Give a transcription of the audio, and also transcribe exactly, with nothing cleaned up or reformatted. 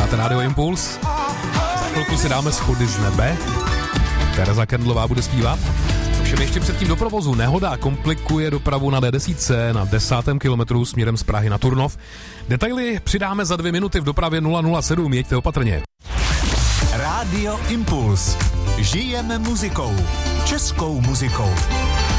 Posloucháte Radio Impuls. Za chvilku si dáme Schody z nebe. Tereza Kendlová bude zpívat. Ovšem ještě předtím do provozu. Nehoda komplikuje dopravu na D deset na desátém kilometru směrem z Prahy na Turnov. Detaily přidáme za dvě minuty v dopravě nula nula sedm. Jeďte opatrně. Radio Impuls. Žijeme muzikou. Českou muzikou.